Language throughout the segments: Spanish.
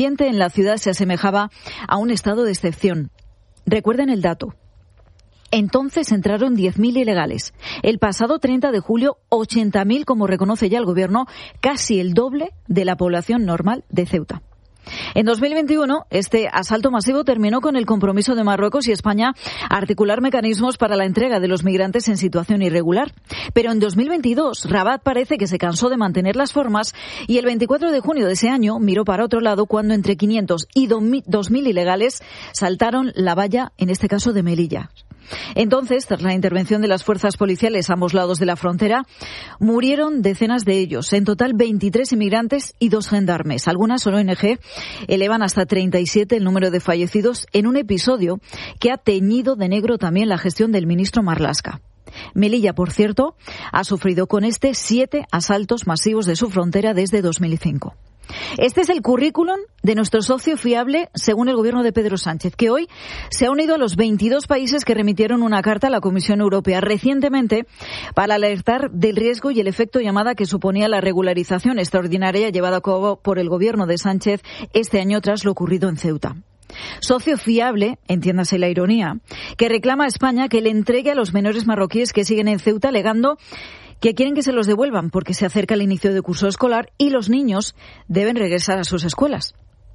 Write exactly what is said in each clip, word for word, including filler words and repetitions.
El ambiente en la ciudad se asemejaba a un estado de excepción. Recuerden el dato. Entonces entraron diez mil ilegales. El pasado treinta de julio, ochenta mil, como reconoce ya el Gobierno, casi el doble de la población normal de Ceuta. En dos mil veintiuno, este asalto masivo terminó con el compromiso de Marruecos y España a articular mecanismos para la entrega de los migrantes en situación irregular. Pero en dos mil veintidós, Rabat parece que se cansó de mantener las formas y el veinticuatro de junio de ese año miró para otro lado cuando entre quinientos y dos mil ilegales saltaron la valla, en este caso de Melilla. Entonces, tras la intervención de las fuerzas policiales a ambos lados de la frontera, murieron decenas de ellos. En total, veintitrés inmigrantes y dos gendarmes. Algunas O N G elevan hasta treinta y siete el número de fallecidos en un episodio que ha teñido de negro también la gestión del ministro Marlaska. Melilla, por cierto, ha sufrido con este siete asaltos masivos de su frontera desde dos mil cinco. Este es el currículum de nuestro socio fiable, según el gobierno de Pedro Sánchez, que hoy se ha unido a los veintidós países que remitieron una carta a la Comisión Europea recientemente para alertar del riesgo y el efecto llamada que suponía la regularización extraordinaria llevada a cabo por el gobierno de Sánchez este año tras lo ocurrido en Ceuta. Socio fiable, entiéndase la ironía, que reclama a España que le entregue a los menores marroquíes que siguen en Ceuta, alegando que quieren que se los devuelvan porque se acerca el inicio de curso escolar y los niños deben regresar a sus escuelas.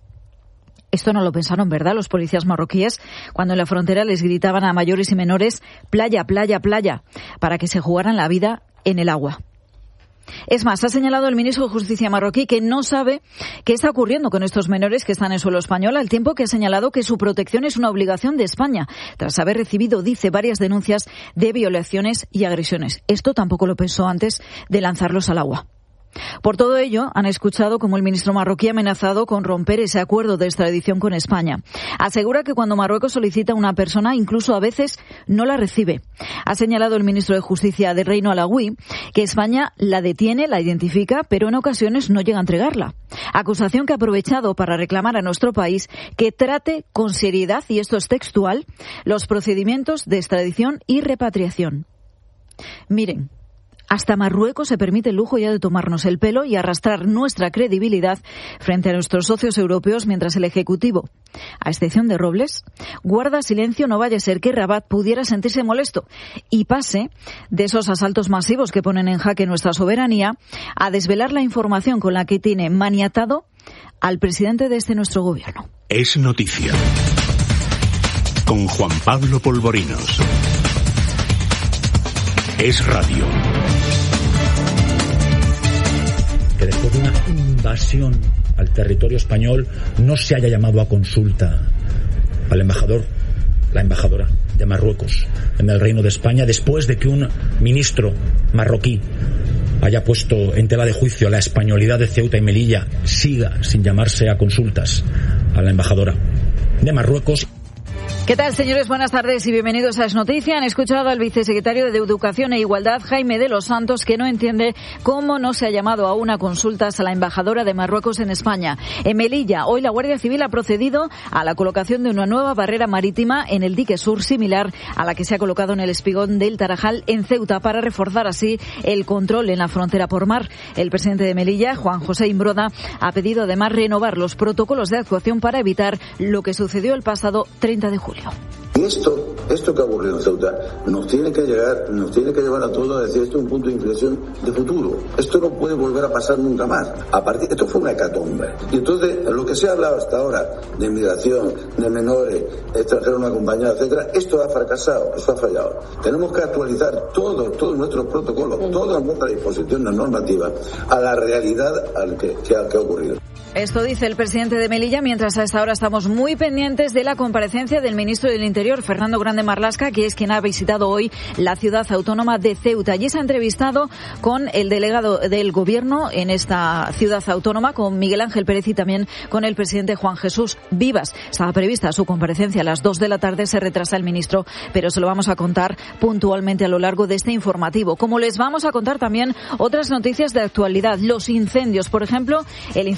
Esto no lo pensaron, ¿verdad?, los policías marroquíes cuando en la frontera les gritaban a mayores y menores playa, playa, playa, para que se jugaran la vida en el agua. Es más, ha señalado el ministro de Justicia marroquí que no sabe qué está ocurriendo con estos menores que están en suelo español, al tiempo que ha señalado que su protección es una obligación de España, tras haber recibido, dice, varias denuncias de violaciones y agresiones. Esto tampoco lo pensó antes de lanzarlos al agua. Por todo ello, han escuchado como el ministro marroquí ha amenazado con romper ese acuerdo de extradición con España. Asegura que cuando Marruecos solicita a una persona, incluso a veces no la recibe. Ha señalado el ministro de Justicia del Reino Alauí que España la detiene, la identifica, pero en ocasiones no llega a entregarla. Acusación que ha aprovechado para reclamar a nuestro país que trate con seriedad, y esto es textual, los procedimientos de extradición y repatriación. Miren, hasta Marruecos se permite el lujo ya de tomarnos el pelo y arrastrar nuestra credibilidad frente a nuestros socios europeos mientras el Ejecutivo, a excepción de Robles, guarda silencio. No vaya a ser que Rabat pudiera sentirse molesto y pase de esos asaltos masivos que ponen en jaque nuestra soberanía a desvelar la información con la que tiene maniatado al presidente de este nuestro gobierno. Es noticia. Con Juan Pablo Polvorinos. Es radio. Que después de una invasión al territorio español no se haya llamado a consulta al embajador, la embajadora de Marruecos en el Reino de España, después de que un ministro marroquí haya puesto en tela de juicio la españolidad de Ceuta y Melilla, siga sin llamarse a consultas a la embajadora de Marruecos. ¿Qué tal, señores? Buenas tardes y bienvenidos a Es Noticia. Han escuchado al vicesecretario de Educación e Igualdad, Jaime de los Santos, que no entiende cómo no se ha llamado aún a consultas a la embajadora de Marruecos en España. En Melilla, hoy la Guardia Civil ha procedido a la colocación de una nueva barrera marítima en el dique sur, similar a la que se ha colocado en el espigón del Tarajal en Ceuta, para reforzar así el control en la frontera por mar. El presidente de Melilla, Juan José Imbroda, ha pedido además renovar los protocolos de actuación para evitar lo que sucedió el pasado treinta de julio. Y esto, esto que ha ocurrido en Ceuta nos tiene que llegar, nos tiene que llevar a todos a decir esto es un punto de inflexión de futuro. Esto no puede volver a pasar nunca más. A partir, esto fue una hecatombe. Y entonces lo que se ha hablado hasta ahora de inmigración, de menores, extranjeros no acompañados, etcétera, esto ha fracasado, eso ha fallado. Tenemos que actualizar todos, todos nuestros protocolos, toda nuestra disposición normativa a la realidad al que, que, al que ha ocurrido. Esto dice el presidente de Melilla, mientras a esta hora estamos muy pendientes de la comparecencia del ministro del Interior, Fernando Grande Marlaska, que es quien ha visitado hoy la ciudad autónoma de Ceuta. Y se ha entrevistado con el delegado del Gobierno en esta ciudad autónoma, con Miguel Ángel Pérez, y también con el presidente Juan Jesús Vivas. Estaba prevista su comparecencia a las dos de la tarde, se retrasa el ministro, pero se lo vamos a contar puntualmente a lo largo de este informativo. Como les vamos a contar también otras noticias de actualidad, los incendios, por ejemplo, el incendio que se está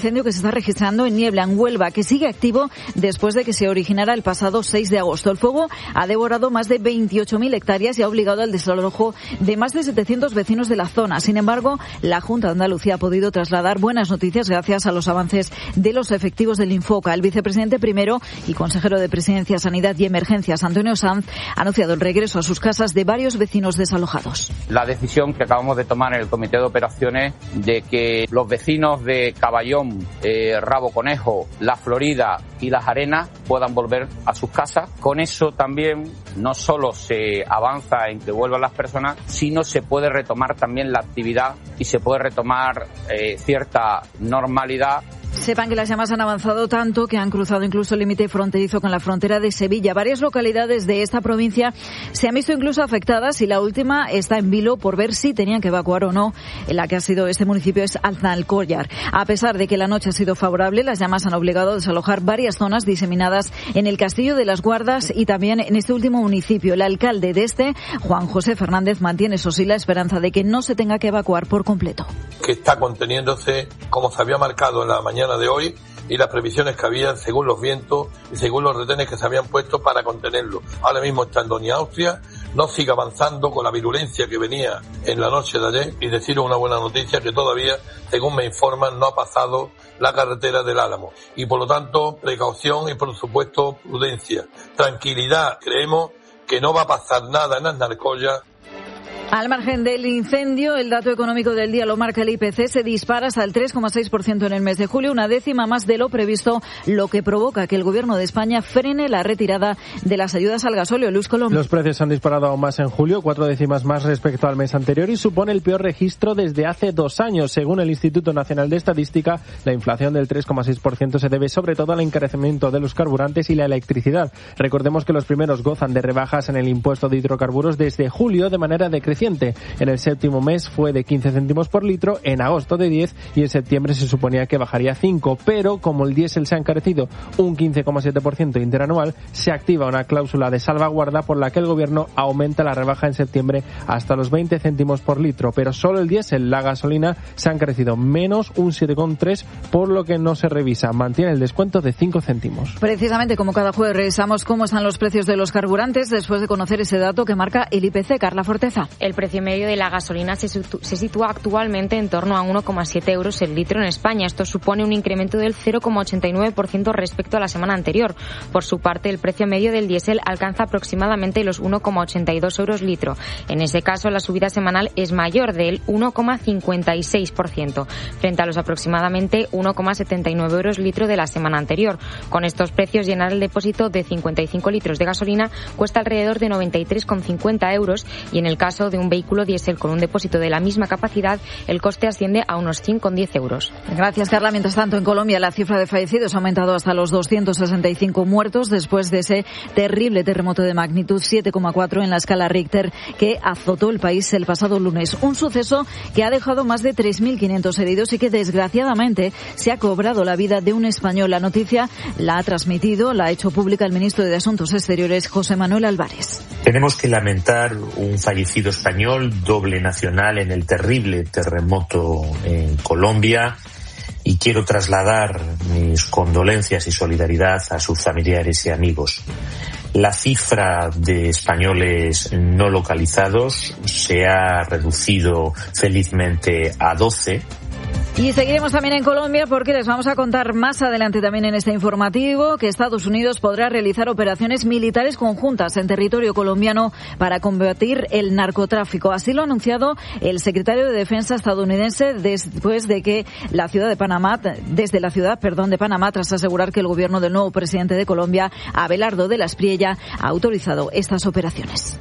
está registrando en niebla en Huelva, que sigue activo después de que se originara el pasado seis de agosto. El fuego ha devorado más de veintiocho mil hectáreas y ha obligado al desalojo de más de setecientos vecinos de la zona. Sin embargo, la Junta de Andalucía ha podido trasladar buenas noticias gracias a los avances de los efectivos del Infoca. El vicepresidente primero y consejero de Presidencia, Sanidad y Emergencias, Antonio Sanz, ha anunciado el regreso a sus casas de varios vecinos desalojados. La decisión que acabamos de tomar en el Comité de Operaciones de que los vecinos de Caballón, eh, Rabo Conejo, La Florida y Las Arenas puedan volver a sus casas. Con eso también no solo se avanza en que vuelvan las personas, sino se puede retomar también la actividad y se puede retomar eh, cierta normalidad. Sepan que las llamas han avanzado tanto que han cruzado incluso el límite fronterizo con la frontera de Sevilla. Varias localidades de esta provincia se han visto incluso afectadas y la última está en vilo por ver si tenían que evacuar o no. En la que ha sido este municipio es Aznalcóllar. A pesar de que la noche ha sido favorable, las llamas han obligado a desalojar varias zonas diseminadas en el Castillo de las Guardas y también en este último municipio. El alcalde de este, Juan José Fernández, mantiene eso sí la esperanza de que no se tenga que evacuar por completo. Que está conteniéndose como se había marcado en la mañana de hoy y las previsiones que había según los vientos y según los retenes que se habían puesto para contenerlo. Ahora mismo está en Doña Austria, no sigue avanzando con la virulencia que venía en la noche de ayer y deciros una buena noticia que todavía, según me informan, no ha pasado la carretera del Álamo y por lo tanto precaución y por supuesto prudencia, tranquilidad. Creemos que no va a pasar nada en Aznalcóllar. Al margen del incendio, el dato económico del día lo marca el I P C, se dispara hasta el tres coma seis por ciento en el mes de julio, una décima más de lo previsto, lo que provoca que el Gobierno de España frene la retirada de las ayudas al gasóleo. Luis Colom. Los precios se han disparado aún más en julio, cuatro décimas más respecto al mes anterior y supone el peor registro desde hace dos años. Según el Instituto Nacional de Estadística, la inflación del tres coma seis por ciento se debe sobre todo al encarecimiento de los carburantes y la electricidad. Recordemos que los primeros gozan de rebajas en el impuesto de hidrocarburos desde julio de manera decreciente. En el séptimo mes fue de quince céntimos por litro, en agosto de diez y en septiembre se suponía que bajaría cinco, pero como el diésel se ha encarecido un quince coma siete por ciento interanual, se activa una cláusula de salvaguarda por la que el gobierno aumenta la rebaja en septiembre hasta los veinte céntimos por litro, pero solo el diésel, la gasolina, se ha encarecido menos un siete coma tres, por lo que no se revisa, mantiene el descuento de cinco céntimos. Precisamente como cada jueves revisamos cómo están los precios de los carburantes después de conocer ese dato que marca el I P C. Carla Forteza. El precio medio de la gasolina se, se sitúa actualmente en torno a uno coma siete euros el litro en España. Esto supone un incremento del cero coma ochenta y nueve por ciento respecto a la semana anterior. Por su parte, el precio medio del diésel alcanza aproximadamente los uno coma ochenta y dos euros litro. En ese caso, la subida semanal es mayor, del uno coma cincuenta y seis por ciento, frente a los aproximadamente uno coma setenta y nueve euros litro de la semana anterior. Con estos precios, llenar el depósito de cincuenta y cinco litros de gasolina cuesta alrededor de noventa y tres coma cincuenta euros y en el caso de un vehículo diésel con un depósito de la misma capacidad, el coste asciende a unos cinco coma diez euros. Gracias, Carla. Mientras tanto, en Colombia la cifra de fallecidos ha aumentado hasta los doscientos sesenta y cinco muertos después de ese terrible terremoto de magnitud siete coma cuatro en la escala Richter que azotó el país el pasado lunes. Un suceso que ha dejado más de tres mil quinientos heridos y que desgraciadamente se ha cobrado la vida de un español. La noticia la ha transmitido, la ha hecho pública el ministro de Asuntos Exteriores, José Manuel Álvarez. Tenemos que lamentar un fallecido español, doble nacional, en el terrible terremoto en Colombia, y quiero trasladar mis condolencias y solidaridad a sus familiares y amigos. La cifra de españoles no localizados se ha reducido felizmente a doce. Y seguiremos también en Colombia porque les vamos a contar más adelante también en este informativo que Estados Unidos podrá realizar operaciones militares conjuntas en territorio colombiano para combatir el narcotráfico. Así lo ha anunciado el secretario de Defensa estadounidense después de que la ciudad de Panamá, desde la ciudad, perdón, de Panamá, tras asegurar que el gobierno del nuevo presidente de Colombia, Abelardo de la Espriella, ha autorizado estas operaciones.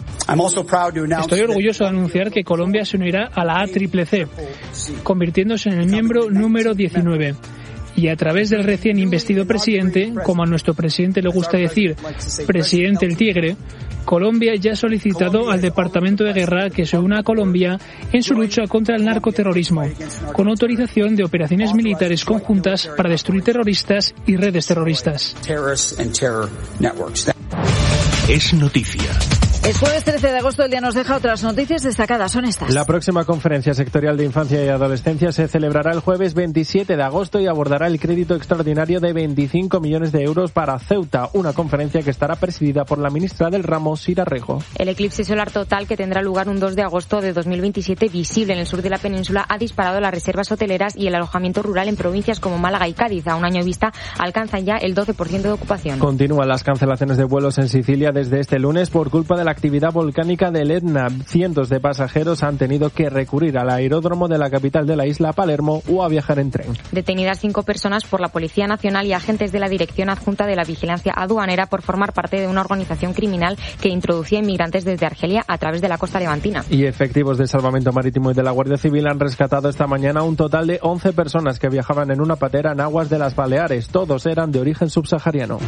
Estoy orgulloso de anunciar que Colombia se unirá a la A C C C, convirtiéndose en el miembro número diecinueve. Y a través del recién investido presidente, como a nuestro presidente le gusta decir, presidente el tigre, Colombia ya ha solicitado al Departamento de Guerra que se una a Colombia en su lucha contra el narcoterrorismo, con autorización de operaciones militares conjuntas para destruir terroristas y redes terroristas. Es noticia. Es jueves trece de agosto, el día nos deja otras noticias destacadas, son estas. La próxima conferencia sectorial de infancia y adolescencia se celebrará el jueves veintisiete de agosto y abordará el crédito extraordinario de veinticinco millones de euros para Ceuta, una conferencia que estará presidida por la ministra del ramo, Sira Rego. El eclipse solar total, que tendrá lugar un dos de agosto de dos mil veintisiete, visible en el sur de la península, ha disparado las reservas hoteleras y el alojamiento rural en provincias como Málaga y Cádiz. A un año vista alcanzan ya el doce por ciento de ocupación. Continúan las cancelaciones de vuelos en Sicilia desde este lunes por culpa de la actividad volcánica del Etna. Cientos de pasajeros han tenido que recurrir al aeródromo de la capital de la isla, Palermo, o a viajar en tren. Detenidas cinco personas por la Policía Nacional y agentes de la Dirección Adjunta de la Vigilancia Aduanera por formar parte de una organización criminal que introducía inmigrantes desde Argelia a través de la costa levantina. Y efectivos de Salvamento Marítimo y de la Guardia Civil han rescatado esta mañana un total de once personas que viajaban en una patera en aguas de las Baleares. Todos eran de origen subsahariano.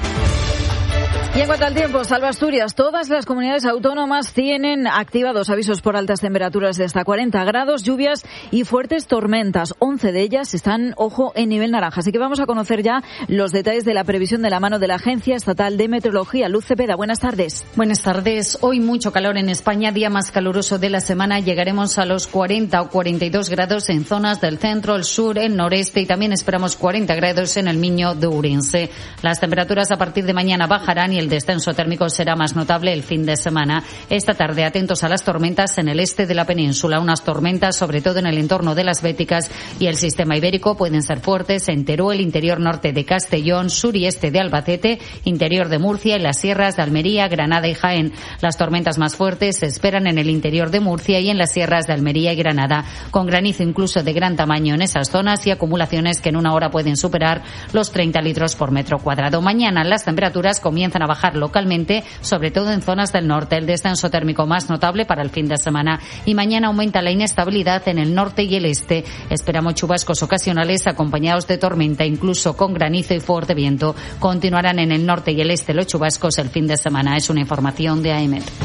Y en cuanto al tiempo, salva Asturias, todas las comunidades autónomas tienen activados avisos por altas temperaturas de hasta cuarenta grados, lluvias y fuertes tormentas. once de ellas están, ojo, en nivel naranja. Así que vamos a conocer ya los detalles de la previsión de la mano de la Agencia Estatal de Meteorología. Luz Cepeda, buenas tardes. Buenas tardes. Hoy mucho calor en España, día más caluroso de la semana. Llegaremos a los cuarenta o cuarenta y dos grados en zonas del centro, el sur, el noreste y también esperamos cuarenta grados en el Miño de Ourense. Las temperaturas a partir de mañana bajarán y el descenso térmico será más notable el fin de semana. Esta tarde atentos a las tormentas en el este de la península. Unas tormentas sobre todo en el entorno de las Béticas y el sistema ibérico pueden ser fuertes en Teruel, interior norte de Castellón, sur y este de Albacete, interior de Murcia y las sierras de Almería, Granada y Jaén. Las tormentas más fuertes se esperan en el interior de Murcia y en las sierras de Almería y Granada, con granizo incluso de gran tamaño en esas zonas y acumulaciones que en una hora pueden superar los treinta litros por metro cuadrado. Mañana las temperaturas comienzan a bajar localmente, sobre todo en zonas del norte. El descenso térmico más notable para el fin de semana. Y mañana aumenta la inestabilidad en el norte y el este. Esperamos chubascos ocasionales acompañados de tormenta, incluso con granizo y fuerte viento. Continuarán en el norte y el este los chubascos el fin de semana. Es una información de A E M E T.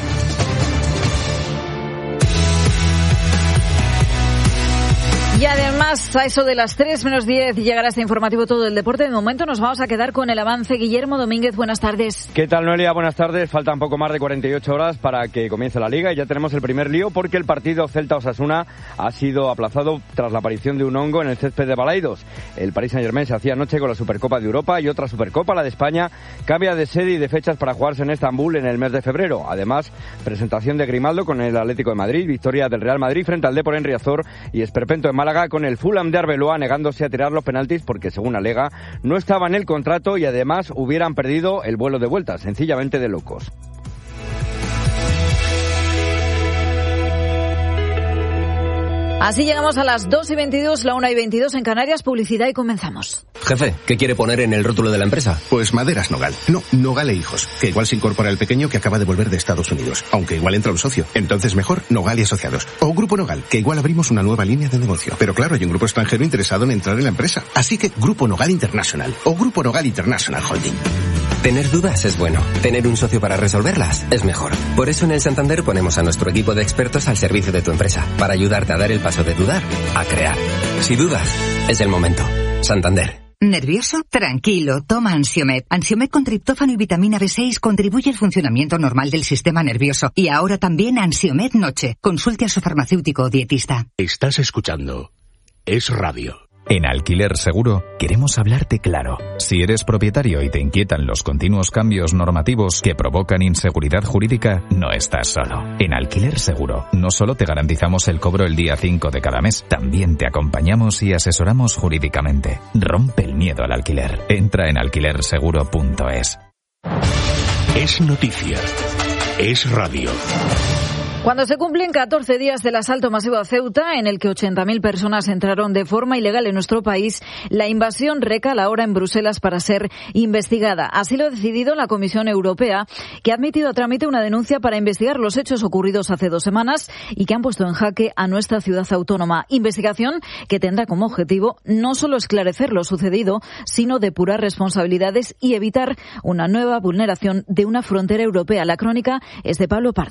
Y además, a eso de las tres menos diez llegará este informativo todo el deporte. De momento nos vamos a quedar con el avance. Guillermo Domínguez, buenas tardes. ¿Qué tal, Noelia? Buenas tardes. Faltan poco más de cuarenta y ocho horas para que comience la Liga y ya tenemos el primer lío porque el partido Celta-Osasuna ha sido aplazado tras la aparición de un hongo en el césped de Balaidos. El Paris Saint-Germain se hacía anoche con la Supercopa de Europa y otra Supercopa, la de España, cambia de sede y de fechas para jugarse en Estambul en el mes de febrero. Además, presentación de Grimaldo con el Atlético de Madrid, victoria del Real Madrid frente al Depor en Riazor y esperpento en Málaga con el Fulham de Arbeloa negándose a tirar los penaltis porque, según alega, no estaba en el contrato y además hubieran perdido el vuelo de vuelta, sencillamente de locos. Así llegamos a las dos y veintidós, la una y veintidós en Canarias, publicidad y comenzamos. Jefe, ¿qué quiere poner en el rótulo de la empresa? Pues Maderas Nogal. No, Nogal e Hijos, que igual se incorpora el pequeño que acaba de volver de Estados Unidos, aunque igual entra un socio. Entonces mejor Nogal y Asociados. O Grupo Nogal, que igual abrimos una nueva línea de negocio. Pero claro, hay un grupo extranjero interesado en entrar en la empresa. Así que Grupo Nogal International o Grupo Nogal International Holding. Tener dudas es bueno. Tener un socio para resolverlas es mejor. Por eso en el Santander ponemos a nuestro equipo de expertos al servicio de tu empresa, para ayudarte a dar el paso de dudar a crear. Si dudas, es el momento. Santander. ¿Nervioso? Tranquilo, toma Ansiomed. Ansiomed con triptófano y vitamina B seis contribuye al funcionamiento normal del sistema nervioso. Y ahora también Ansiomed Noche. Consulte a su farmacéutico o dietista. Estás escuchando Es Radio. En Alquiler Seguro queremos hablarte claro. Si eres propietario y te inquietan los continuos cambios normativos que provocan inseguridad jurídica, no estás solo. En Alquiler Seguro no solo te garantizamos el cobro el día cinco de cada mes, también te acompañamos y asesoramos jurídicamente. Rompe el miedo al alquiler. Entra en alquiler seguro punto es. Es noticia. Es radio. Cuando se cumplen catorce días del asalto masivo a Ceuta, en el que ochenta mil personas entraron de forma ilegal en nuestro país, la invasión recala ahora en Bruselas para ser investigada. Así lo ha decidido la Comisión Europea, que ha admitido a trámite una denuncia para investigar los hechos ocurridos hace dos semanas y que han puesto en jaque a nuestra ciudad autónoma. Investigación que tendrá como objetivo no solo esclarecer lo sucedido, sino depurar responsabilidades y evitar una nueva vulneración de una frontera europea. La crónica es de Pablo Pardo.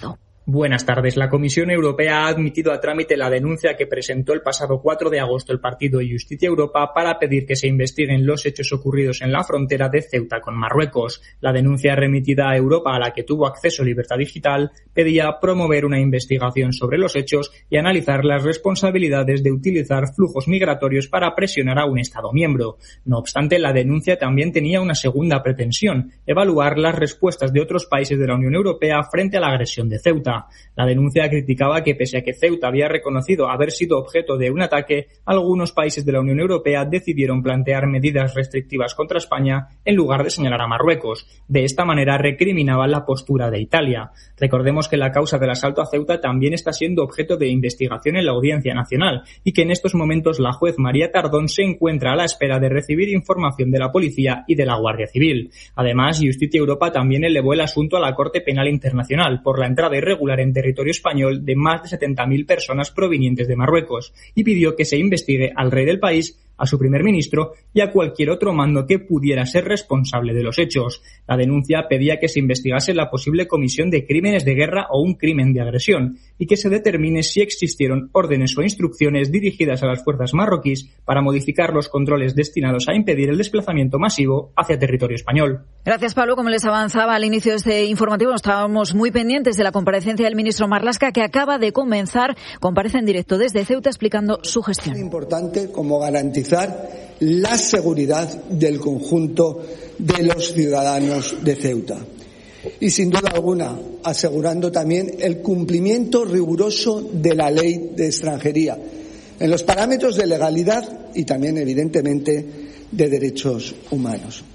Buenas tardes. La Comisión Europea ha admitido a trámite la denuncia que presentó el pasado cuatro de agosto el partido Justicia Europa para pedir que se investiguen los hechos ocurridos en la frontera de Ceuta con Marruecos. La denuncia remitida a Europa, a la que tuvo acceso Libertad Digital, pedía promover una investigación sobre los hechos y analizar las responsabilidades de utilizar flujos migratorios para presionar a un Estado miembro. No obstante, la denuncia también tenía una segunda pretensión: evaluar las respuestas de otros países de la Unión Europea frente a la agresión de Ceuta. La denuncia criticaba que, pese a que Ceuta había reconocido haber sido objeto de un ataque, algunos países de la Unión Europea decidieron plantear medidas restrictivas contra España en lugar de señalar a Marruecos. De esta manera recriminaban la postura de Italia. Recordemos que la causa del asalto a Ceuta también está siendo objeto de investigación en la Audiencia Nacional y que en estos momentos la juez María Tardón se encuentra a la espera de recibir información de la policía y de la Guardia Civil. Además, Justicia Europa también elevó el asunto a la Corte Penal Internacional por la entrada irregular en territorio español de más de setenta mil personas provenientes de Marruecos y pidió que se investigue al rey del país, a su primer ministro y a cualquier otro mando que pudiera ser responsable de los hechos. La denuncia pedía que se investigase la posible comisión de crímenes de guerra o un crimen de agresión y que se determine si existieron órdenes o instrucciones dirigidas a las fuerzas marroquíes para modificar los controles destinados a impedir el desplazamiento masivo hacia territorio español. Gracias, Pablo. Como les avanzaba al inicio de este informativo, estábamos muy pendientes de la comparecencia del ministro Marlaska, que acaba de comenzar. Comparece en directo desde Ceuta explicando su gestión. Es importante como garantizar la seguridad del conjunto de los ciudadanos de Ceuta. Y sin duda alguna, asegurando también el cumplimiento riguroso de la ley de extranjería, en los parámetros de legalidad y también, evidentemente, de derechos humanos.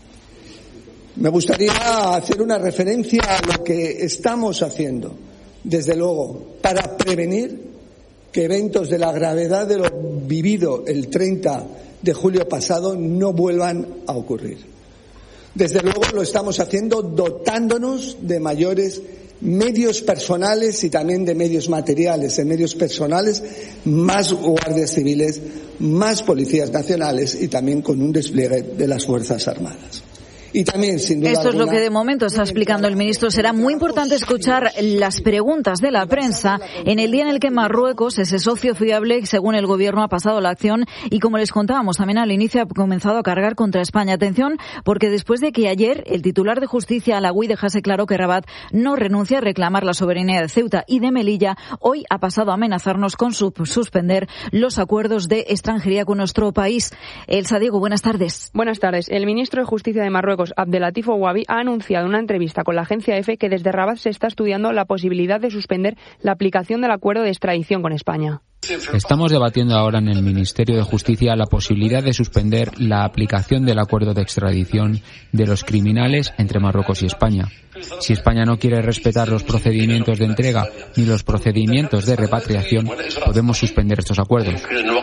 Me gustaría hacer una referencia a lo que estamos haciendo, desde luego, para prevenir que eventos de la gravedad de lo vivido el treinta de julio pasado no vuelvan a ocurrir. Desde luego lo estamos haciendo dotándonos de mayores medios personales y también de medios materiales. En medios personales, más guardias civiles, más policías nacionales y también con un despliegue de las Fuerzas Armadas. Y también, sin duda Esto es alguna, lo que de momento está explicando el ministro. Será muy importante escuchar las preguntas de la prensa en el día en el que Marruecos, ese socio fiable, según el gobierno, ha pasado la acción y, como les contábamos también al inicio, ha comenzado a cargar contra España. Atención, porque después de que ayer el titular de Justicia, Alaoui, dejase claro que Rabat no renuncia a reclamar la soberanía de Ceuta y de Melilla, hoy ha pasado a amenazarnos con su suspender los acuerdos de extranjería con nuestro país. Elsa Diego, buenas tardes. Buenas tardes. El ministro de Justicia de Marruecos, Abdelatif Ouabi, ha anunciado en una entrevista con la agencia EFE que desde Rabat se está estudiando la posibilidad de suspender la aplicación del acuerdo de extradición con España. Estamos debatiendo ahora en el Ministerio de Justicia la posibilidad de suspender la aplicación del acuerdo de extradición de los criminales entre Marruecos y España. Si España no quiere respetar los procedimientos de entrega ni los procedimientos de repatriación, podemos suspender estos acuerdos.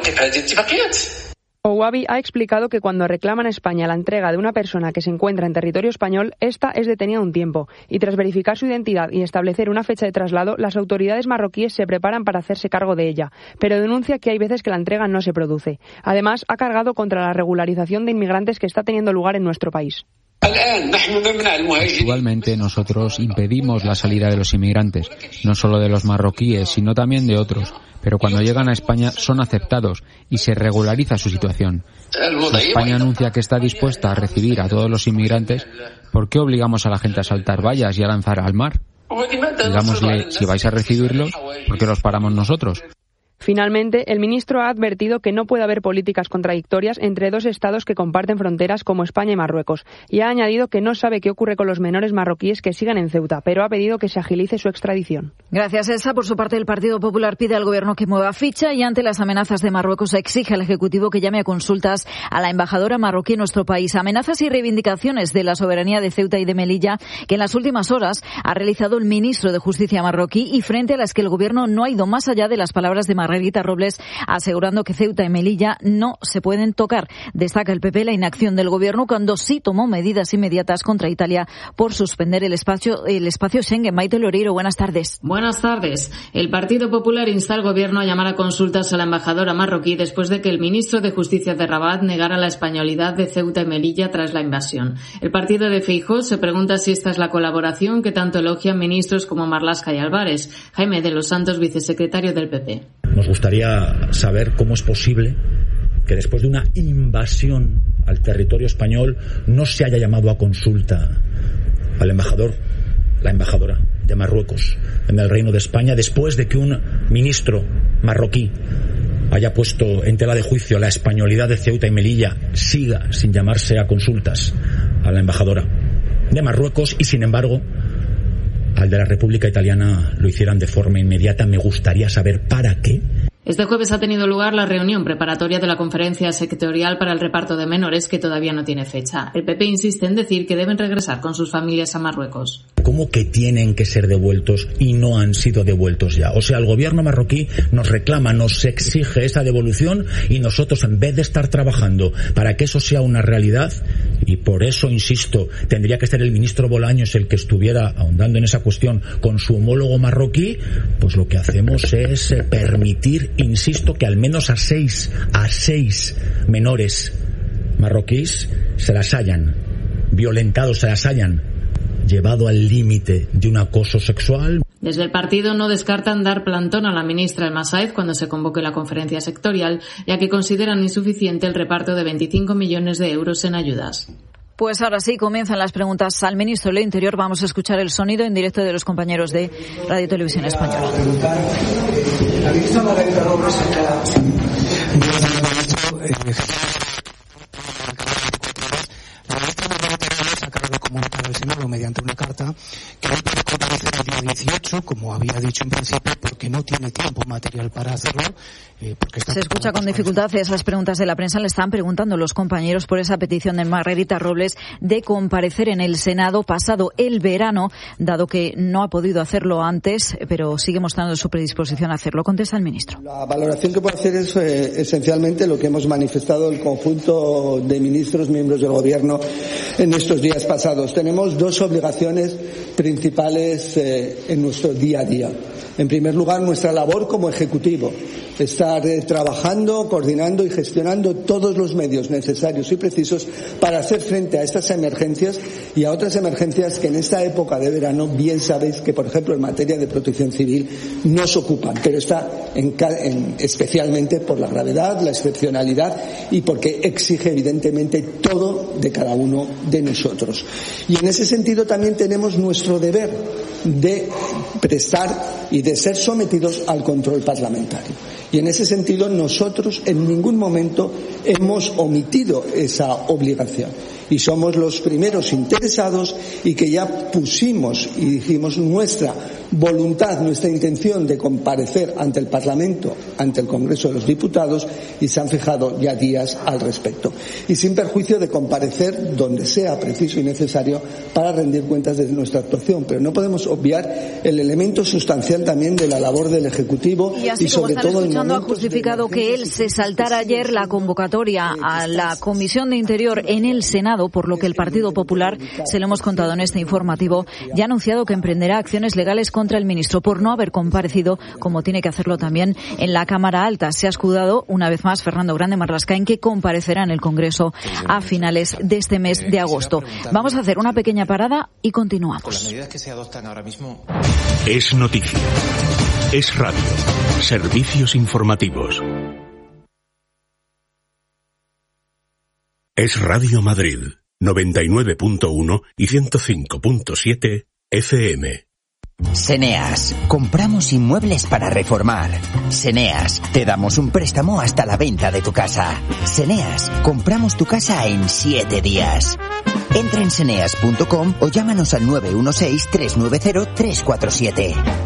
Ouabi ha explicado que cuando reclaman a España la entrega de una persona que se encuentra en territorio español, esta es detenida un tiempo y tras verificar su identidad y establecer una fecha de traslado, las autoridades marroquíes se preparan para hacerse cargo de ella, pero denuncia que hay veces que la entrega no se produce. Además, ha cargado contra la regularización de inmigrantes que está teniendo lugar en nuestro país. Actualmente nosotros impedimos la salida de los inmigrantes, no solo de los marroquíes, sino también de otros, pero cuando llegan a España son aceptados y se regulariza su situación. Si España anuncia que está dispuesta a recibir a todos los inmigrantes, ¿por qué obligamos a la gente a saltar vallas y a lanzar al mar? Digámosle, si vais a recibirlos, ¿por qué los paramos nosotros? Finalmente, el ministro ha advertido que no puede haber políticas contradictorias entre dos estados que comparten fronteras como España y Marruecos, y ha añadido que no sabe qué ocurre con los menores marroquíes que sigan en Ceuta, pero ha pedido que se agilice su extradición. Gracias, Elsa. Por su parte, el Partido Popular pide al Gobierno que mueva ficha y ante las amenazas de Marruecos exige al Ejecutivo que llame a consultas a la embajadora marroquí en nuestro país. Amenazas y reivindicaciones de la soberanía de Ceuta y de Melilla que en las últimas horas ha realizado el ministro de Justicia marroquí y frente a las que el Gobierno no ha ido más allá de las palabras de Marruecos Margarita Robles, asegurando que Ceuta y Melilla no se pueden tocar. Destaca el P P la inacción del Gobierno cuando sí tomó medidas inmediatas contra Italia por suspender el espacio, el espacio Schengen. Maite Loreiro, buenas tardes. Buenas tardes. El Partido Popular insta al Gobierno a llamar a consultas a la embajadora marroquí después de que el ministro de Justicia de Rabat negara la españolidad de Ceuta y Melilla tras la invasión. El partido de Feijóo se pregunta si esta es la colaboración que tanto elogian ministros como Marlaska y Álvarez. Jaime de los Santos, vicesecretario del P P. Nos gustaría saber cómo es posible que después de una invasión al territorio español no se haya llamado a consulta al embajador, la embajadora de Marruecos en el Reino de España, después de que un ministro marroquí haya puesto en tela de juicio la españolidad de Ceuta y Melilla, siga sin llamarse a consultas a la embajadora de Marruecos y, sin embargo, al de la República Italiana lo hicieran de forma inmediata. Me gustaría saber para qué. Este jueves ha tenido lugar la reunión preparatoria de la conferencia sectorial para el reparto de menores, que todavía no tiene fecha. El P P insiste en decir que deben regresar con sus familias a Marruecos. ¿Cómo que tienen que ser devueltos y no han sido devueltos ya? O sea, el gobierno marroquí nos reclama, nos exige esa devolución y nosotros, en vez de estar trabajando para que eso sea una realidad, y por eso, insisto, tendría que ser el ministro Bolaños el que estuviera ahondando en esa cuestión con su homólogo marroquí, pues lo que hacemos es permitir, insisto, que al menos a seis, a seis menores marroquíes se las hayan violentado, se las hayan llevado al límite de un acoso sexual. Desde el partido no descartan dar plantón a la ministra El Masaez cuando se convoque la conferencia sectorial, ya que consideran insuficiente el reparto de veinticinco millones de euros en ayudas. Pues ahora sí, comienzan las preguntas al ministro del Interior. Vamos a escuchar el sonido en directo de los compañeros de Radio y Televisión Española. La ministra Margarita Robles acaba de comunicar al Senado mediante una carta que no puede comparecer el día dieciocho, como había dicho en principio, porque no tiene tiempo material para hacerlo. Eh, porque está Se escucha con dificultad esas preguntas de la prensa. Le están preguntando los compañeros por esa petición de Margarita Robles de comparecer en el Senado pasado el verano, dado que no ha podido hacerlo antes, pero sigue mostrando su predisposición a hacerlo. Contesta el ministro. La valoración que puedo hacer es eh, esencialmente lo que hemos manifestado el conjunto de ministros, miembros del Gobierno, en estos días pasados. Tenemos dos obligaciones principales eh, en nuestro día a día. En primer lugar, nuestra labor como Ejecutivo. Estar eh, trabajando, coordinando y gestionando todos los medios necesarios y precisos para hacer frente a estas emergencias y a otras emergencias que en esta época de verano, bien sabéis que, por ejemplo, en materia de protección civil nos ocupan, pero está en, en, especialmente por la gravedad, la excepcionalidad y porque exige evidentemente todo de cada uno de nosotros. Y en ese sentido también tenemos nuestro deber de prestar y de ser sometidos al control parlamentario. Y en ese sentido nosotros en ningún momento hemos omitido esa obligación. Y somos los primeros interesados y que ya pusimos y dijimos nuestra voluntad, nuestra intención de comparecer ante el Parlamento, ante el Congreso de los Diputados, y se han fijado ya días al respecto. Y sin perjuicio de comparecer donde sea preciso y necesario para rendir cuentas de nuestra actuación. Pero no podemos obviar el elemento sustancial también de la labor del Ejecutivo y, así y sobre todo el ha justificado que él se saltara ayer la convocatoria a la Comisión de Interior en el Senado, por lo que el Partido Popular, se lo hemos contado en este informativo, ya ha anunciado que emprenderá acciones legales contra el ministro por no haber comparecido, como tiene que hacerlo también en la Cámara Alta. Se ha escudado una vez más Fernando Grande Marlaska en que comparecerá en el Congreso a finales de este mes de agosto. Vamos a hacer una pequeña parada y continuamos. Con las medidas que se adoptan ahora mismo. Es noticia. Es radio. Servicios informativos. Es Radio Madrid, noventa y nueve punto uno y ciento cinco punto siete F M. Seneas, compramos inmuebles para reformar. Seneas, te damos un préstamo hasta la venta de tu casa. Seneas, compramos tu casa en siete días. Entra en seneas punto com o llámanos al nueve uno seis, tres nueve cero, tres cuatro siete.